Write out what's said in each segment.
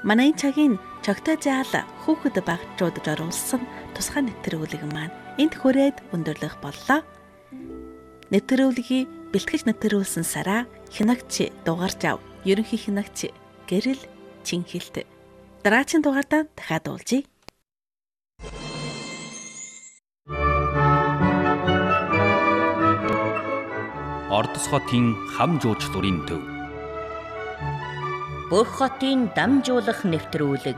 Манай цагийн чогтой заал хүүхэд багчуудад оруулсан тусгай нэвтрүүлэг маань энд хүрээд өндөрлөх боллоо. Нэвтрүүлгийг бэлтгэж нэвтрүүлсэн сараа хянагч дугаарч ав. Ерөнхий хянагч Гэрэл Чинхэлт. Дараагийн дугаартаа дахиад уулзъя. Ордос хотын хам жуучлалын төв. Бүх хотын дамжуулах нэвтрүүлэг.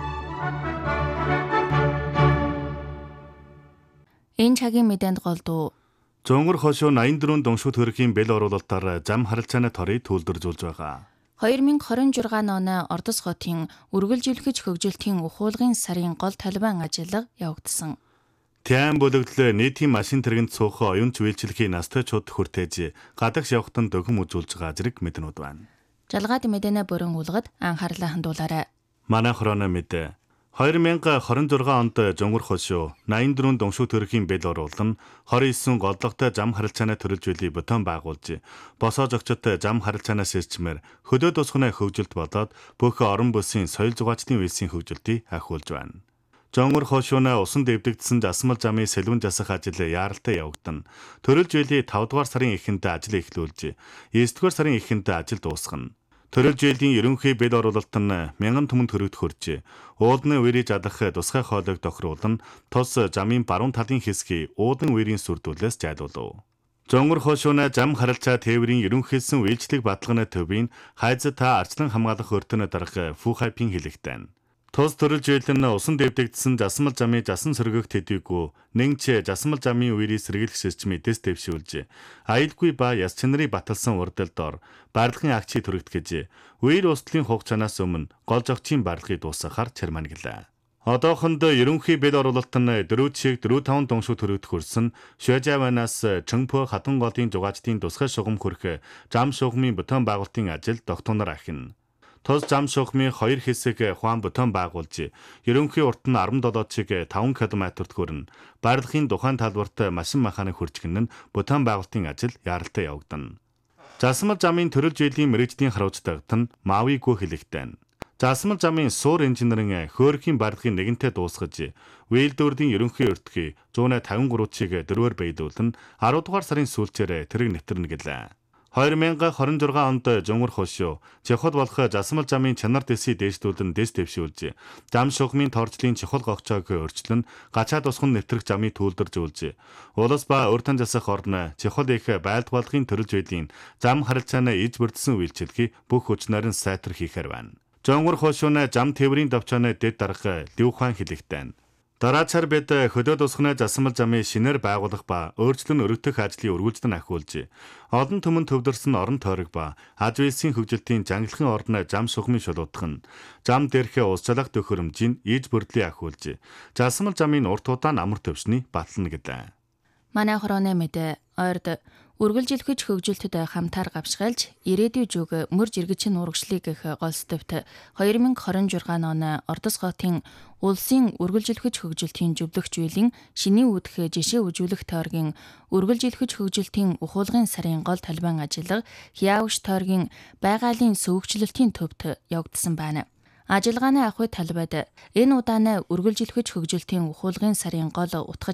Энэ цагийн мэдээнд голдуу Жонгор хошуу 84 дуншууд төрхийн бэл оруулалтаар зам харилцааны торыг төлдөржүүлж байгаа. 2026 оны Ордос хотын үргэлжлүүлэх хөгжилтийн ухуулгын сарын гол талбайн ажиллага явагдсан. Тян бүлэглэл нийтийн машин тэргэнд суух оюунч үйлчлэхийн настайчууд хүртээж гадагш явахтан дөхөм үзүүлж байгаа зэрэг мэднүүд байна. Жалгаад мэдээнэ бүрэн үлгад анхаарлаа хандуулаарай. Манай хорооны мэдээ 2026 онд Жонгор хошуу 84 дуншууд төрхийн бэл оруулан 29 голлогтой зам харилцааны төрөлжүүлийг бутан байгуулж босоож огчод зам харилцаанаас ирчмээр хөдөө тусганы хөгжилт болоод бүх орон бүсийн соёл зугаачдын үйлсийн хөгжилтийг ахиулж байна. Жонгор хошууны усан дэвдэгдсэн засмал замын сэлвэн засах ажил яаралтай явагдана. Төрөлжүүлийг 5 дугаар сарын эхэнд ажил эхлүүлж 9 дугаар сарын эхэнд ажил дуусгана. Төрөлжүүлгийн ерөнхий бэл оруулалт нь 1000 түмэн төгрөгт хүрч уулны үерийг адах тусгай хоолойг тохируулан тус замын баруун талын хэсгийг уулын үерийн сүрдүүлээс зайлуулав. Жонгор хошууны зам харилцаа тээврийн ерөнхийлсөн үйлчлэг баталгааны төвийн хайз та арчлан хамгаалах өртөнд дарах Фухайпийн хэлэгтэн. Тус төрөлжүүлэл нь усан дэвдэгдсэн засмал замын засан сөргөх төдийгүй нэгч засмал замын үерийг сэргийлэх системийг дэс дэвшүүлж аюулгүй ба яс чанарыг баталсан урдал дор барилгын агчийг төрөгдгөж үер устлын хугацаанаас өмнө гол жогчийн барилгыг дуусгахаар чармайлглаа. Одоохонд ерөнхий бэл оруулалт нь 4-5 дуншууд төрөгдөх хүрсэн Шүжаванаас Чөнгпө хатан голын зугаачдын тусгай шугам хүрэх зам шугамын бетон байгуулалтын ажил тогтооноор ахина. Тус зам шугамын 2 хэсэг хуан бетон байгуулж ерөнхий урт нь 17 чиг 5 км-т хүрнэ. Барилгын тухайн талбарт машин механик хүрчгэн нь бетон байгуулалтын ажил яаралтай явагдана. Засмал замын төрөлжүүллийн мэргэжлийн харуулцлагт нь Мавиго хэлэгтэн. Засмал замын суур инженерийн хөөрхийн барилгын нэгэнтээ дуусгаж Вэлдүрдийн ерөнхий өртгий 153 чиг 4-өр биелүүлэн 10 дугаар сарын сүүлчээр тэрэг нэвтэрнэ гэлээ. 2026 онд Жонгор хошуу чухал болох засмал замын чанар дэсийг дээшлүүлэн дэс дэвшүүлж зам шугамын торчлын чухал гогчоог өөрчлөн гачаад усхан нэвтрэх замыг төлдөржүүлж улс ба уртан засах орны чухал их байлдвалгын төрөлжүүллийн зам харилцааны иж бүрдсэн үйлчлэгийг бүх хүчнээр нь сайтар хийхээр байна. Жонгор хошууны зам тээврийн давчааны дэд дарга Ливхан хэлэгтэн. Дараачаар бид хөдөө тусганы засмал замын шинээр байгуулах ба өөрчлөн өргөдөх ажлын үргэлжлэн ахиулж олон түмэн төвлөрсөн орон тойрог ба аж үйлсийн хөгжилтийн жангалахын орны зам шугамын шулуутах нь зам дээрх ус залах төхөөрөмжийн иж бүрдлийг ахиулж засмал замын урт удаан амар төвшний батлана гэлээ. Манай хорооны мэдээ ойрд үргэлжлүүлэх хөгжилтэд хамтаар гавшгайлж ирээдүйн жүг мөр жиргэчин урагшлыг гэх гол сэдвт 2026 оны Ордос хотын улсын үргэлжлүүлэх хөгжилтийн зөвлөгч үеийн шинийн үүдх жишээ үзүүлэх тойргийн үргэлжлүүлэх хөгжилтийн ухуулгын сарын гол талбайн ажиллага Хяавш тойргийн байгалийн сөвөгчлөлтийн төвд явагдсан байна. Ажиллагааны ахуй талбайд энэ удааны үргэлжлүүлэх хөгжилтийн ухуулгын сарын гол утга